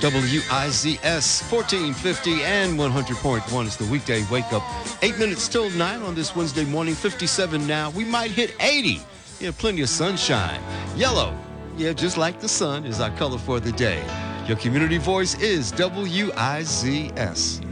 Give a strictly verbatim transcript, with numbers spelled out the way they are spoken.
W I Z S fourteen fifty and one hundred point one is the weekday wake up. Eight minutes till nine on this Wednesday morning, fifty-seven now. We might hit eighty. Yeah, plenty of sunshine. Yellow, yeah, just like the sun, is our color for the day. Your community voice is W I Z S.